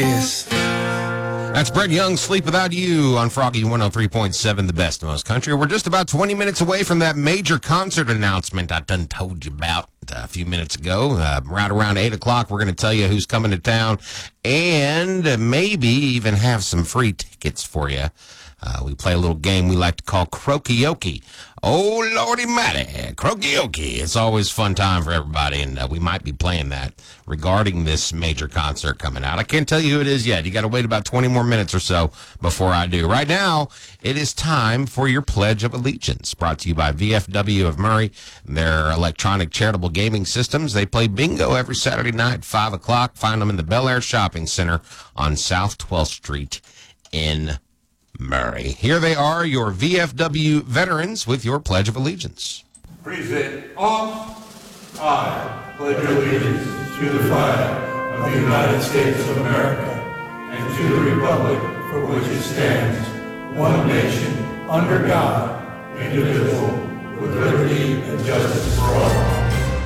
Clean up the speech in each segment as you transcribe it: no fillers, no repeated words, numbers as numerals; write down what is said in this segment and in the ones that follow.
Yes. That's Brett Young, Sleep Without You on Froggy 103.7, the best of most country. We're just about 20 minutes away from that major concert announcement I done told you about a few minutes ago. Right around 8 o'clock, we're going to tell you who's coming to town and maybe even have some free tickets for you. We play a little game we like to call Croakioke. Oh, Lordy Matty, Croakioke. It's always a fun time for everybody, and we might be playing that regarding this major concert coming out. I can't tell you who it is yet. You got to wait about 20 more minutes or so before I do. Right now, it is time for your Pledge of Allegiance, brought to you by VFW of Murray, their electronic charitable gaming systems. They play bingo every Saturday night, 5 o'clock. Find them in the Bel Air Shopping Center on South 12th Street in Murray. Here they are, your VFW veterans, with your Pledge of Allegiance. Present off. I pledge allegiance to the flag of the United States of America and to the republic for which it stands, one nation, under God, indivisible, with liberty and justice for all.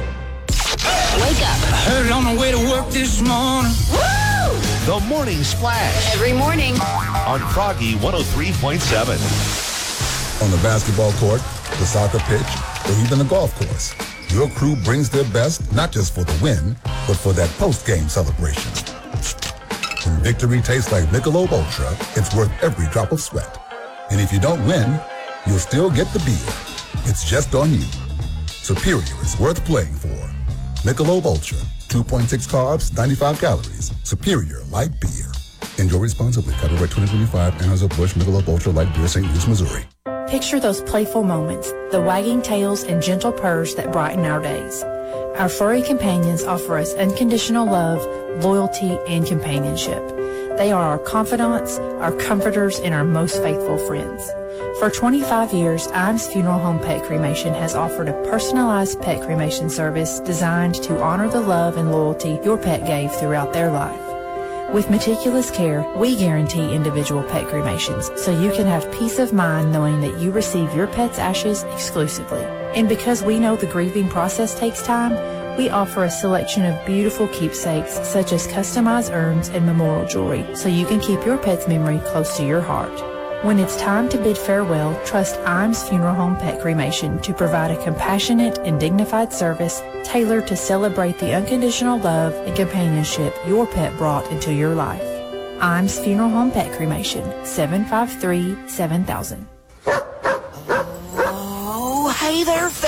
Wake up. I heard it on the way to work this morning. Woo! The Morning Splash Every morning. on Froggy 103.7. On the basketball court, the soccer pitch, or even the golf course, your crew brings their best not just for the win, but for that post-game celebration. When victory tastes like Michelob Ultra, it's worth every drop of sweat. And if you don't win, you'll still get the beer. It's just on you. Superior is worth playing for. Michelob Ultra, 2.6 carbs, 95 calories. Superior light beer. Enjoy responsibly. Copyright 2025. Anheuser-Busch Michelob Ultra Light Beer, St. Louis, Missouri. Picture those playful moments, the wagging tails and gentle purrs that brighten our days. Our furry companions offer us unconditional love, loyalty, and companionship. They are our confidants, our comforters, and our most faithful friends. For 25 years, Imes Funeral Home Pet Cremation has offered a personalized pet cremation service designed to honor the love and loyalty your pet gave throughout their life. With meticulous care, we guarantee individual pet cremations so you can have peace of mind knowing that you receive your pet's ashes exclusively. And because we know the grieving process takes time, we offer a selection of beautiful keepsakes such as customized urns and memorial jewelry so you can keep your pet's memory close to your heart. When it's time to bid farewell, trust Imes Funeral Home Pet Cremation to provide a compassionate and dignified service tailored to celebrate the unconditional love and companionship your pet brought into your life. Imes Funeral Home Pet Cremation, 753-7000. Oh, hey there,